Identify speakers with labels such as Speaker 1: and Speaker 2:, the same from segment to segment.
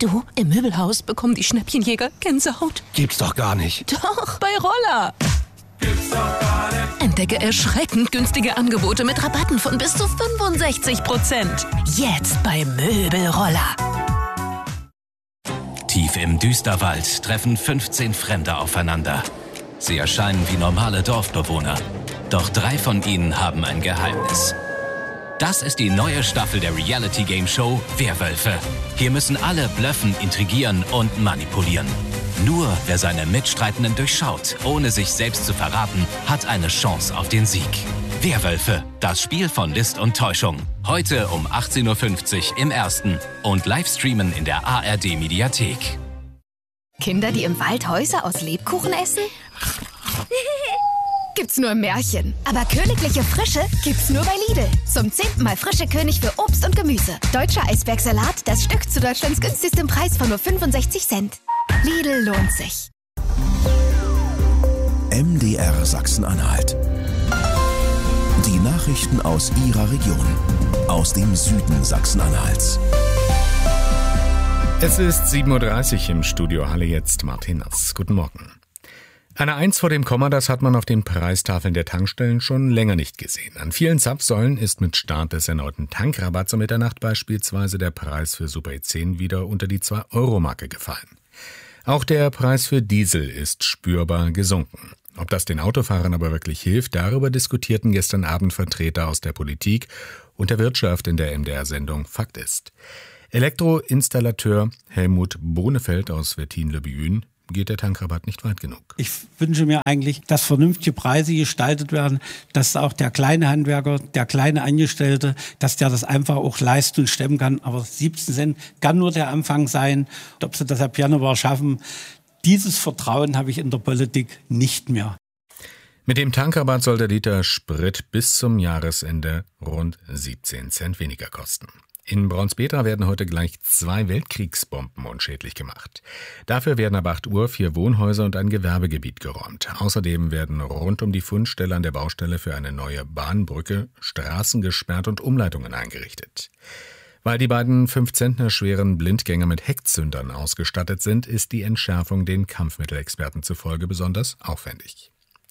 Speaker 1: Du, im Möbelhaus bekommen die Schnäppchenjäger Gänsehaut.
Speaker 2: Gibt's doch gar nicht.
Speaker 1: Doch, bei Roller. Gibt's doch gar nicht. Entdecke erschreckend günstige Angebote mit Rabatten von bis zu 65%. Jetzt bei Möbelroller.
Speaker 3: Tief im Düsterwald treffen 15 Fremde aufeinander. Sie erscheinen wie normale Dorfbewohner. Doch 3 von ihnen haben ein Geheimnis. Das ist die neue Staffel der Reality-Game-Show Werwölfe. Hier müssen alle blöffen, intrigieren und manipulieren. Nur wer seine Mitstreitenden durchschaut, ohne sich selbst zu verraten, hat eine Chance auf den Sieg. Werwölfe, das Spiel von List und Täuschung. Heute um 18.50 Uhr im Ersten und Livestreamen in der ARD-Mediathek.
Speaker 4: Kinder, die im Wald Häuser aus Lebkuchen essen? Gibt's nur im Märchen. Aber königliche Frische gibt's nur bei Lidl. Zum 10. Mal frische König für Obst und Gemüse. Deutscher Eisbergsalat, das Stück zu Deutschlands günstigstem Preis von nur 65 Cent. Lidl lohnt sich.
Speaker 5: MDR Sachsen-Anhalt. Die Nachrichten aus Ihrer Region. Aus dem Süden Sachsen-Anhalts.
Speaker 6: Es ist 7.30 Uhr im Studio Halle, jetzt Martin Nass. Guten Morgen. Eine 1 vor dem Komma, das hat man auf den Preistafeln der Tankstellen schon länger nicht gesehen. An vielen Zapfsäulen ist mit Start des erneuten Tankrabatts um Mitternacht beispielsweise der Preis für Super E10 wieder unter die 2-Euro-Marke gefallen. Auch der Preis für Diesel ist spürbar gesunken. Ob das den Autofahrern aber wirklich hilft, darüber diskutierten gestern Abend Vertreter aus der Politik und der Wirtschaft in der MDR-Sendung Fakt ist. Elektroinstallateur Helmut Bonefeld aus Wettin-le-Buen: geht der Tankrabatt nicht weit genug.
Speaker 7: Ich wünsche mir eigentlich, dass vernünftige Preise gestaltet werden, dass auch der kleine Handwerker, der kleine Angestellte, dass der das einfach auch leisten und stemmen kann. Aber 17 Cent kann nur der Anfang sein. Ob sie das ab Januar schaffen, dieses Vertrauen habe ich in der Politik nicht mehr.
Speaker 6: Mit dem Tankrabatt soll der Liter Sprit bis zum Jahresende rund 17 Cent weniger kosten. In Braunspetra werden heute gleich 2 Weltkriegsbomben unschädlich gemacht. Dafür werden ab 8 Uhr 4 Wohnhäuser und ein Gewerbegebiet geräumt. Außerdem werden rund um die Fundstelle an der Baustelle für eine neue Bahnbrücke Straßen gesperrt und Umleitungen eingerichtet. Weil die beiden 5 Zentner schweren Blindgänger mit Heckzündern ausgestattet sind, ist die Entschärfung den Kampfmittelexperten zufolge besonders aufwendig.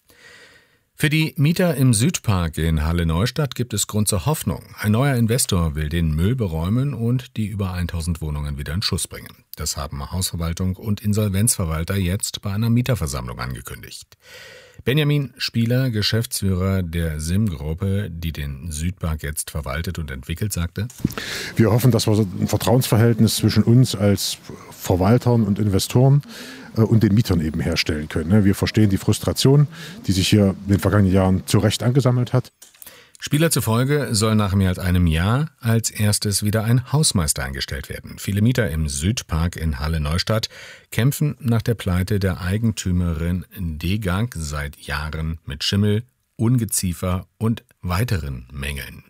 Speaker 6: Für die Mieter im Südpark in Halle-Neustadt gibt es Grund zur Hoffnung. Ein neuer Investor will den Müll beräumen und die über 1000 Wohnungen wieder in Schuss bringen. Das haben Hausverwaltung und Insolvenzverwalter jetzt bei einer Mieterversammlung angekündigt. Benjamin Spieler, Geschäftsführer der SIM-Gruppe, die den Südpark jetzt verwaltet und entwickelt, sagte:
Speaker 8: Wir hoffen, dass wir ein Vertrauensverhältnis zwischen uns als Verwaltern und Investoren und den Mietern eben herstellen können. Wir verstehen die Frustration, die sich hier in den vergangenen Jahren zu Recht angesammelt hat.
Speaker 6: Spieler zufolge soll nach mehr als einem Jahr als erstes wieder ein Hausmeister eingestellt werden. Viele Mieter im Südpark in Halle-Neustadt kämpfen nach der Pleite der Eigentümerin Degag seit Jahren mit Schimmel, Ungeziefer und weiteren Mängeln.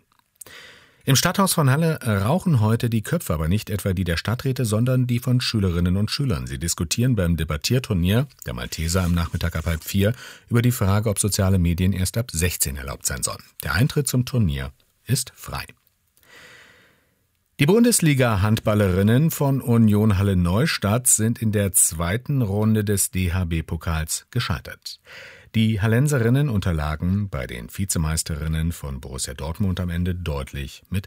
Speaker 6: Im Stadthaus von Halle rauchen heute die Köpfe, aber nicht etwa die der Stadträte, sondern die von Schülerinnen und Schülern. Sie diskutieren beim Debattierturnier der Malteser am Nachmittag ab 3:30 über die Frage, ob soziale Medien erst ab 16 erlaubt sein sollen. Der Eintritt zum Turnier ist frei. Die Bundesliga-Handballerinnen von Union Halle-Neustadt sind in der 2. Runde des DHB-Pokals gescheitert. Die Hallenserinnen unterlagen bei den Vizemeisterinnen von Borussia Dortmund am Ende deutlich mit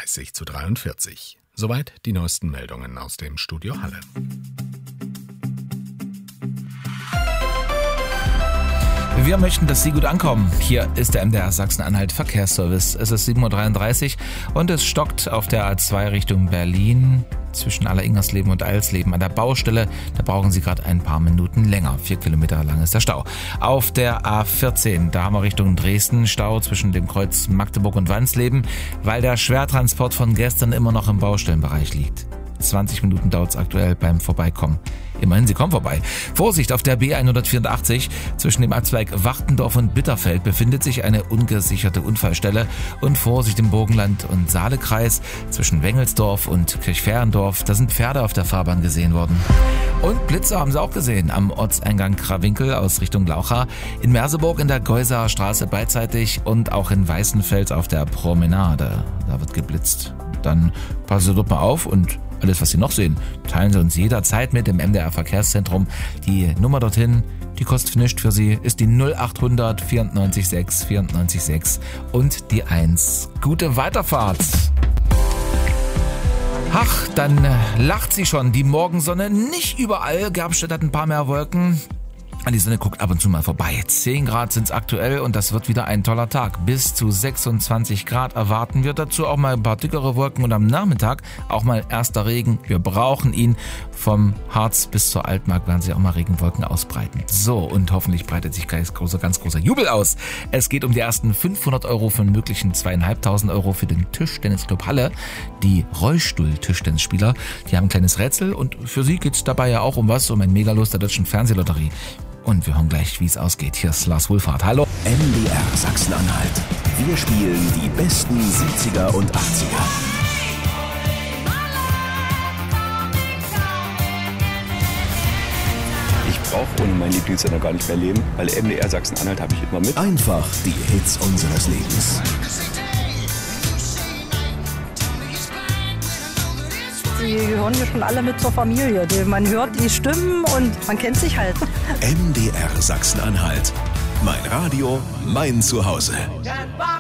Speaker 6: 30:43. Soweit die neuesten Meldungen aus dem Studio Halle.
Speaker 9: Wir möchten, dass Sie gut ankommen. Hier ist der MDR Sachsen-Anhalt Verkehrsservice. Es ist 7.33 Uhr und es stockt auf der A2 Richtung Berlin zwischen Alleringersleben und Eilsleben an der Baustelle. Da brauchen Sie gerade ein paar Minuten länger. 4 Kilometer lang ist der Stau. Auf der A14, da haben wir Richtung Dresden Stau zwischen dem Kreuz Magdeburg und Wansleben, weil der Schwertransport von gestern immer noch im Baustellenbereich liegt. 20 Minuten dauert es aktuell beim Vorbeikommen. Immerhin, Sie kommen vorbei. Vorsicht, auf der B184 zwischen dem Abzweig Wachtendorf und Bitterfeld befindet sich eine ungesicherte Unfallstelle. Und Vorsicht im Burgenland- und Saalekreis zwischen Wengelsdorf und Kirchferendorf. Da sind Pferde auf der Fahrbahn gesehen worden. Und Blitze haben Sie auch gesehen am Ortseingang Krawinkel aus Richtung Glaucha, in Merseburg in der Geusaer Straße beidseitig und auch in Weißenfels auf der Promenade. Da wird geblitzt. dann passen Sie dort mal auf und alles, was Sie noch sehen, teilen Sie uns jederzeit mit im MDR Verkehrszentrum. Die Nummer dorthin, die kostet nichts für Sie, ist die 0800 94 6 94 6 und die 1. Gute Weiterfahrt! Ach, dann lacht sie schon, die Morgensonne. Nicht überall, Gerbstedt hat ein paar mehr Wolken. Die Sonne guckt ab und zu mal vorbei. 10 Grad sind es aktuell und das wird wieder ein toller Tag. Bis zu 26 Grad erwarten wir. Dazu auch mal ein paar dickere Wolken und am Nachmittag auch mal erster Regen. Wir brauchen ihn. Vom Harz bis zur Altmark werden sich auch mal Regenwolken ausbreiten. So, und hoffentlich breitet sich ganz großer Jubel aus. Es geht um die ersten 500 € von möglichen 2.500 € für den Tischtennisclub Halle. Die Rollstuhl-Tischtennisspieler, die haben ein kleines Rätsel und für sie geht es dabei ja auch um was, um ein Megalos der Deutschen Fernsehlotterie. Und wir hören gleich, wie es ausgeht. Hier ist Lars Wohlfahrt. Hallo.
Speaker 5: MDR Sachsen-Anhalt. Wir spielen die besten 70er und 80er.
Speaker 2: Ich brauche ohne meinen Lieblingssender gar nicht mehr leben, weil MDR Sachsen-Anhalt habe ich immer mit.
Speaker 5: Einfach die Hits unseres Lebens.
Speaker 10: Die gehören ja schon alle mit zur Familie. Man hört die Stimmen und man kennt sich halt.
Speaker 5: MDR Sachsen-Anhalt. Mein Radio, mein Zuhause.